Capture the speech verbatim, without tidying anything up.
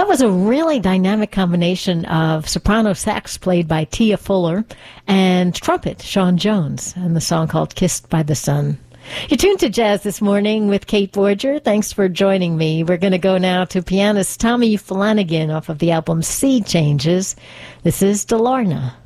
That was a really dynamic combination of soprano sax played by Tia Fuller and trumpet, Sean Jones, and the song called Kissed by the Sun. You're tuned to Jazz This Morning with Kate Borger. Thanks for joining me. We're going to go now to pianist Tommy Flanagan off of the album Sea Changes. This is Delarna.